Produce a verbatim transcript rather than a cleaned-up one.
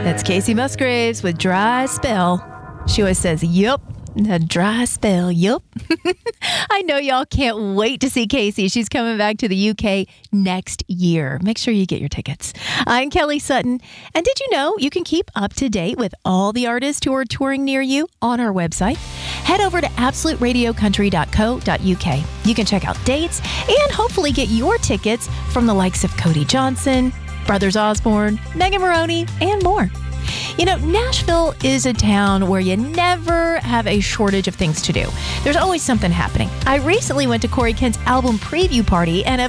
That's Casey Musgraves with Dry Spell. She always says, yup. A dry spell, yup. I know y'all can't wait to see Casey. She's coming back to the U K next year. Make sure you get your tickets. I'm Kelly Sutton. And did you know you can keep up to date with all the artists who are touring near you on our website? Head over to absolute radio country dot co dot U K. You can check out dates and hopefully get your tickets from the likes of Cody Johnson, Brothers Osborne, Megan Maroney, and more. You know, Nashville is a town where you never have a shortage of things to do. There's always something happening. I recently went to Corey Kent's album preview party, and of